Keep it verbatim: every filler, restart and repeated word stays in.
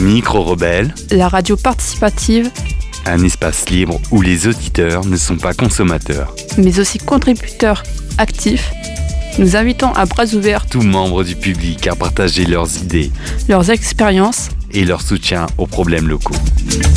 Micro-Rebelle, la radio participative, un espace libre où les auditeurs ne sont pas consommateurs. mais aussi contributeurs actifs. Nous invitons à bras ouverts Tous membres du public à partager leurs idées leurs expériences et leur soutien aux problèmes locaux.